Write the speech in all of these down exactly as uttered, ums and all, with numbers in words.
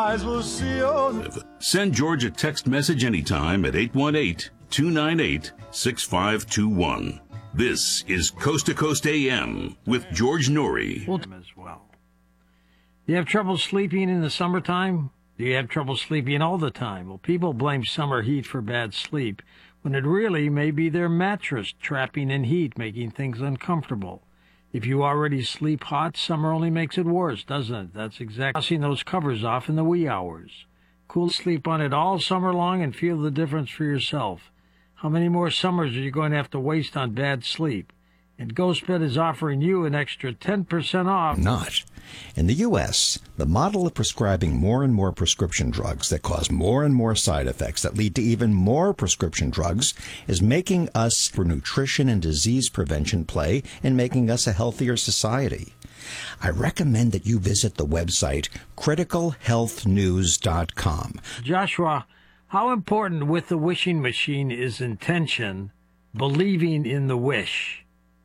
eyes will see you. Send George a text message anytime at eight one eight, two nine eight, six five two one. This is Coast to Coast A M with George Noory. As well. Do you have trouble sleeping in the summertime? Do you have trouble sleeping all the time? Well, people blame summer heat for bad sleep, when it really may be their mattress trapping in heat, making things uncomfortable. If you already sleep hot, summer only makes it worse, doesn't it? That's exactly tossing those covers off in the wee hours. Cool sleep on it all summer long and feel the difference for yourself. How many more summers are you going to have to waste on bad sleep? And GhostBed is offering you an extra ten percent off. Not. In the U S, the model of prescribing more and more prescription drugs that cause more and more side effects that lead to even more prescription drugs is making us for nutrition and disease prevention play and making us a healthier society. I recommend that you visit the website critical health news dot com. Joshua, how important with the wishing machine is intention, believing in the wish?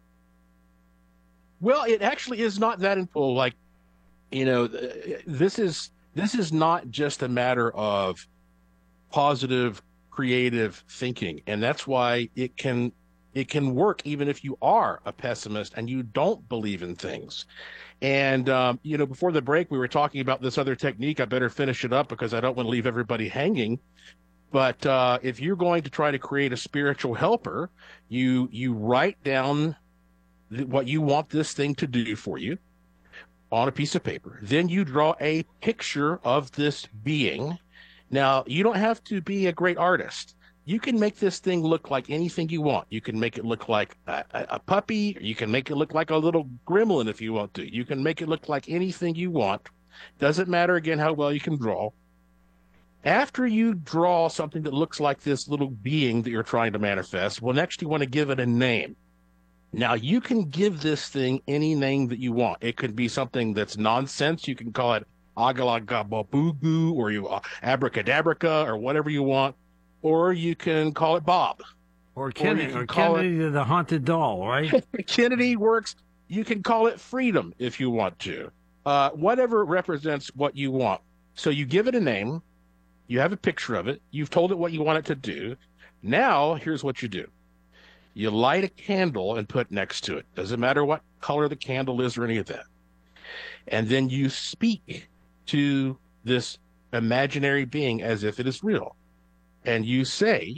Well, it actually is not that important. Like, you know, this is this is not just a matter of positive, creative thinking, and that's why it can it can work even if you are a pessimist and you don't believe in things. And um, you know, before the break, we were talking about this other technique. I better finish it up because I don't want to leave everybody hanging. But uh, if you're going to try to create a spiritual helper, you you write down what you want this thing to do for you on a piece of paper. Then you draw a picture of this being. Now, you don't have to be a great artist. You can make this thing look like anything you want. You can make it look like a, a, a puppy. You can make it look like a little gremlin if you want to. You can make it look like anything you want. Doesn't matter, again, how well you can draw. After you draw something that looks like this little being that you're trying to manifest, well, next you want to give it a name. Now, you can give this thing any name that you want. It could be something that's nonsense. You can call it Agalagababoo, or you uh, Abracadabraca, or whatever you want. Or you can call it Bob. Or Kennedy, or, or Kennedy it, the haunted doll, right? Kennedy works. You can call it Freedom if you want to. Uh, whatever represents what you want. So you give it a name. You have a picture of it. You've told it what you want it to do. Now, here's what you do. You light a candle and put next to it. Doesn't matter what color the candle is or any of that. And then you speak to this imaginary being as if it is real. And you say,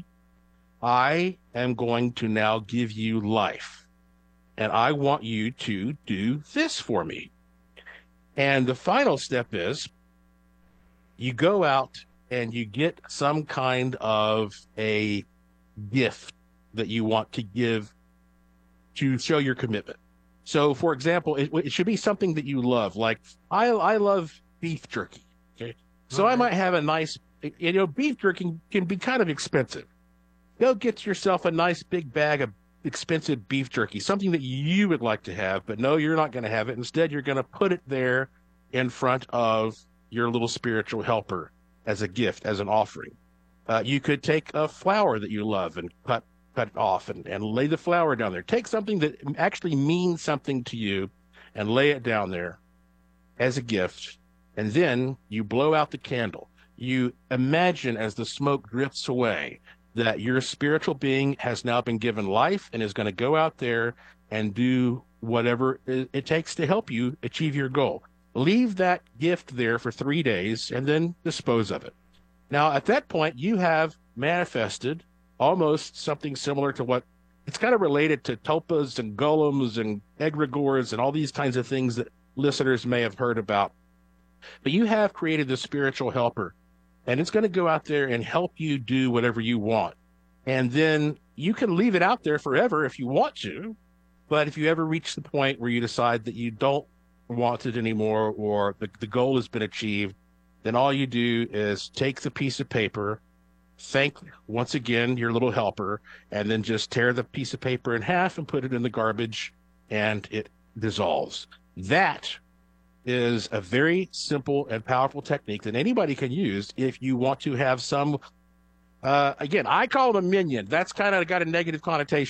I am going to now give you life. And I want you to do this for me. And the final step is you go out and you get some kind of a gift that you want to give to show your commitment. So, for example, it, it should be something that you love. Like, I I love beef jerky. Okay, so okay. I might have a nice, you know, beef jerky can be kind of expensive. Go get yourself a nice big bag of expensive beef jerky, something that you would like to have, but no, you're not going to have it. Instead, you're going to put it there in front of your little spiritual helper as a gift, as an offering. Uh, you could take a flower that you love and cut cut it off and, and lay the flower down there. Take something that actually means something to you and lay it down there as a gift. And then you blow out the candle. You imagine as the smoke drifts away that your spiritual being has now been given life and is going to go out there and do whatever it, it takes to help you achieve your goal. Leave that gift there for three days and then dispose of it. Now, at that point, you have manifested almost something similar to what it's kind of related to tulpas and golems and egregores and all these kinds of things that listeners may have heard about. But you have created the spiritual helper, and it's going to go out there and help you do whatever you want. And then you can leave it out there forever if you want to. But if you ever reach the point where you decide that you don't want it anymore, or the, the goal has been achieved, then all you do is take the piece of paper, thank once again your little helper, and then just tear the piece of paper in half and put it in the garbage, and it dissolves. That is a very simple and powerful technique that anybody can use if you want to have some, uh, again, I call them a minion. That's kind of got a negative connotation.